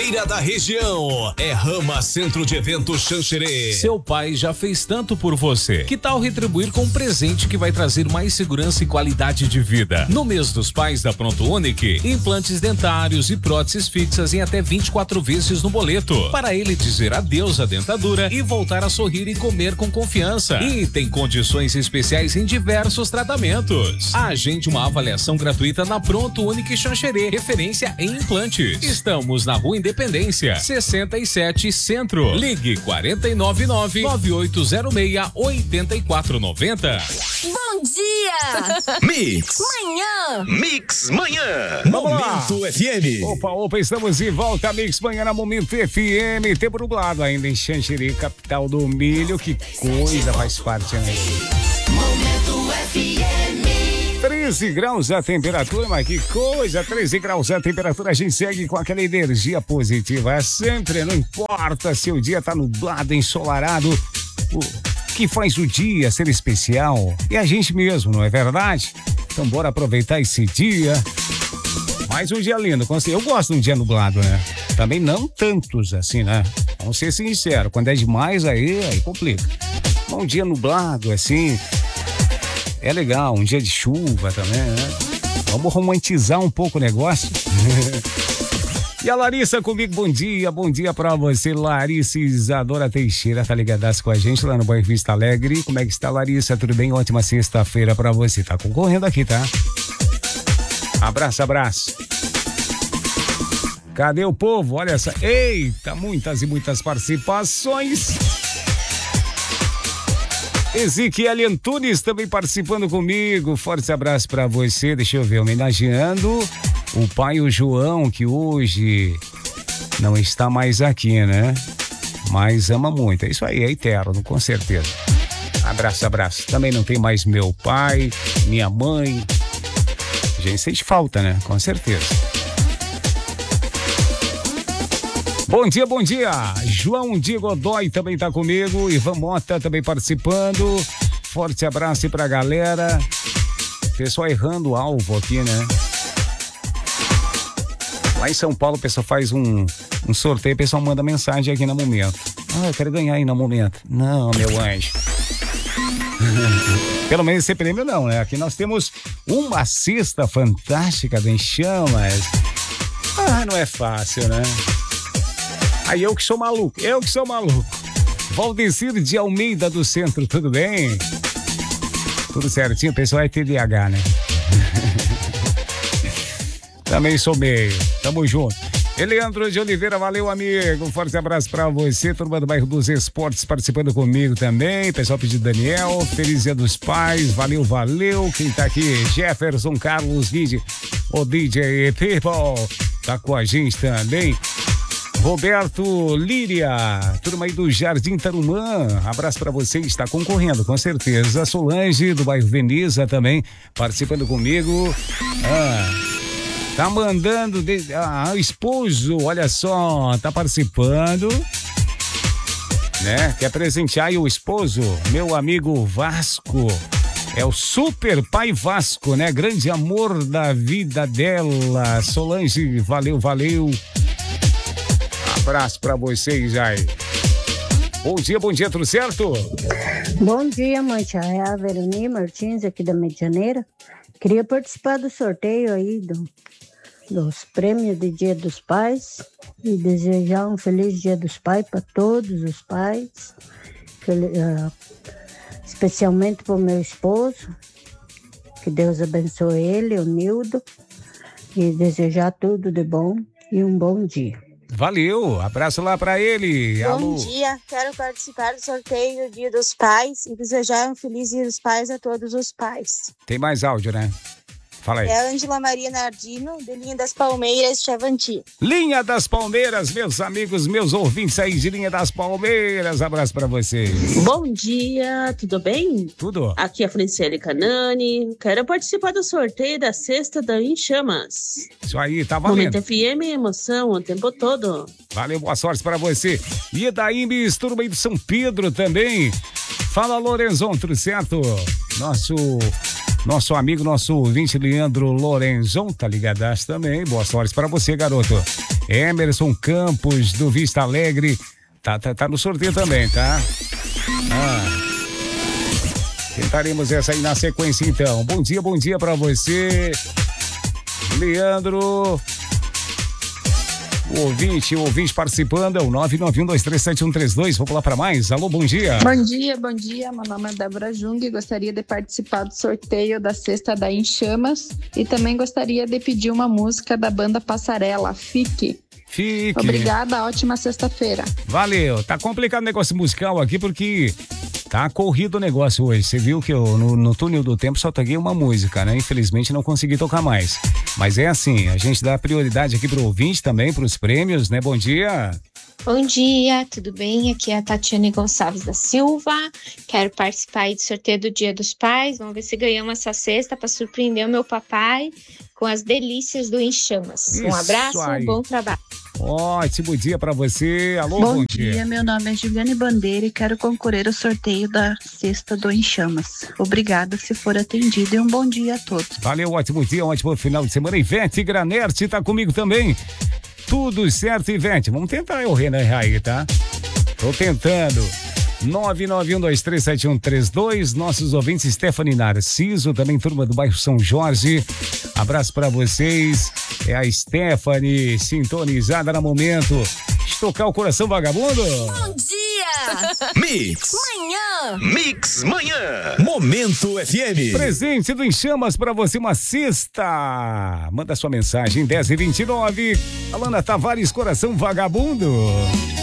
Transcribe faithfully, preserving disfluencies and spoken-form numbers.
primeira da região. É Rama Centro de Eventos Xanxerê. Seu pai já fez tanto por você. Que tal retribuir com um presente que vai trazer mais segurança e qualidade de vida? No mês dos pais da Pronto Unique, implantes dentários e próteses fixas em até vinte e quatro vezes no boleto. Para ele dizer adeus à dentadura e voltar a sorrir e comer com confiança. E tem condições especiais em diversos tratamentos. Agende uma avaliação gratuita na Pronto Unique Xanxerê, referência em implantes. Estamos na Rua Independência, sessenta e sete Centro. Ligue quatro nove nove, nove oito zero seis, oito quatro nove zero. Bom dia! Mix. Manhã. Mix Manhã. Vamos lá. Momento F M. Opa, opa, estamos de volta, Mix Manhã na Momento F M. Tempo nublado ainda em Xanxerê, capital do milho. Que coisa faz parte, né? Momento F M. treze graus a temperatura, mas que coisa, treze graus a temperatura, a gente segue com aquela energia positiva, é sempre, não importa se o dia tá nublado, ensolarado, o que faz o dia ser especial é a gente mesmo, não é verdade? Então bora aproveitar esse dia, mais um dia lindo, eu gosto de um dia nublado, né? Também não tantos assim, né? Vamos ser sinceros, quando é demais aí, aí complica. Um dia nublado, assim... É legal, um dia de chuva também, né? Vamos romantizar um pouco o negócio. E a Larissa comigo, bom dia, bom dia pra você, Larissa Isadora Teixeira, tá ligadaço com a gente lá no Boa Vista Alegre. Como é que está, Larissa? Tudo bem? Ótima sexta-feira pra você, tá concorrendo aqui, tá? Abraço, abraço. Cadê o povo? Olha essa, eita, muitas e muitas participações. Ezequiel Antunes também participando comigo. Forte abraço pra você. Deixa eu ver, homenageando o pai, o João, que hoje não está mais aqui, né? Mas ama muito. É isso aí, é eterno, com certeza. Abraço, abraço. Também não tem mais meu pai, minha mãe. A gente sente falta, né? Com certeza. Bom dia, bom dia. João Diego Godoy também tá comigo. Ivan Mota também participando. Forte abraço aí pra galera. Pessoal errando o alvo aqui, né? Lá em São Paulo o pessoal faz um, um sorteio, o pessoal manda mensagem aqui no momento. Ah, eu quero ganhar aí no momento. Não, meu anjo. Pelo menos esse prêmio não, né? Aqui nós temos uma cesta fantástica do Em Chamas. Ah, não é fácil, né? Aí eu que sou maluco, eu que sou maluco. Valdecir de Almeida do Centro, tudo bem? Tudo certinho, o pessoal é T D A H, né? Também sou meio, tamo junto. Eleandro de Oliveira, valeu, amigo. Um forte abraço pra você, turma do bairro dos Esportes participando comigo também. Pessoal pedindo Daniel, feliz dia dos pais, valeu, valeu. Quem tá aqui? Jefferson Carlos Vide, o D J People, tá com a gente também. Roberto Líria, turma aí do Jardim Tarumã, abraço pra você, está concorrendo, com certeza. Solange, do bairro Veneza também, participando comigo. Ah, tá mandando, de, ah, o esposo, olha só, tá participando, né? Quer presentear aí o esposo, meu amigo Vasco. É o super pai Vasco, né? Grande amor da vida dela. Solange, valeu, valeu. Abraço pra vocês aí. Bom dia, bom dia, tudo certo? Bom dia, Mancha. É a Veroni Martins aqui da Medianeira. Queria participar do sorteio aí do, dos prêmios de Dia dos Pais e desejar um feliz Dia dos Pais para todos os pais, uh, especialmente para o meu esposo. Que Deus abençoe ele, o Nildo, e desejar tudo de bom e um bom dia. Valeu, abraço lá pra ele. Bom Alô. dia, quero participar do sorteio do Dia dos Pais e desejar um feliz Dia dos Pais a todos os pais. Tem mais áudio, né? Fala aí. É a Ângela Maria Nardino, de Linha das Palmeiras, Chavanti. Linha das Palmeiras, meus amigos, meus ouvintes aí de Linha das Palmeiras, abraço pra vocês. Bom dia, tudo bem? Tudo. Aqui é a Franciele Canani, quero participar do sorteio da cesta da Em Chamas. Isso aí, tá valendo. Momento F M, emoção o tempo todo. Valeu, boa sorte pra você. E daí, mistura aí do São Pedro também. Fala, Lorenzon, tudo certo? Nosso Nosso amigo, nosso ouvinte Leandro Lorenzon, tá ligadaço também. Boa sorte para você, garoto. Emerson Campos, do Vista Alegre, tá, tá, tá no sorteio também, tá? Ah. Tentaremos essa aí na sequência, então. Bom dia, bom dia para você, Leandro. O ouvinte, o ouvinte participando é o nove nove um dois três sete um três dois. Vou pular para mais. Alô, bom dia. Bom dia, bom dia. Meu nome é Débora Jung e gostaria de participar do sorteio da cesta da Em Chamas e também gostaria de pedir uma música da banda Passarela, Fique. Fique. Obrigada, ótima sexta-feira. Valeu. Tá complicado o negócio musical aqui porque tá corrido o negócio hoje. Você viu que eu, no, no túnel do tempo só toquei uma música, né? Infelizmente não consegui tocar mais. Mas é assim, a gente dá prioridade aqui pro ouvinte também, pros prêmios, né? Bom dia. Bom dia, tudo bem? Aqui é a Tatiane Gonçalves da Silva. Quero participar aí do sorteio do Dia dos Pais. Vamos ver se ganhamos essa cesta para surpreender o meu papai com as delícias do Em Chamas. Isso Um abraço, aí. um bom trabalho. Ótimo dia pra você. Alô, bom, Bom dia. dia, meu nome é Juliane Bandeira e quero concorrer ao sorteio da cesta do Em Chamas. Obrigada se for atendido e um bom dia a todos. Valeu, ótimo dia, um ótimo final de semana. Ivete Granerte tá comigo também. Tudo certo, Ivete. Vamos tentar eu Renan aí, tá? Tô tentando. nove nove um dois três sete um três dois. Nossos ouvintes, Stephanie Narciso, também turma do bairro São Jorge. Abraço pra vocês. É a Stephanie, sintonizada no momento. Estocar o coração vagabundo. Bom dia! Mix. Manhã! Mix Manhã. Momento F M. Presente do Em Chamas pra você, uma cesta. Manda sua mensagem, dez e vinte e nove. Alana Tavares, coração vagabundo.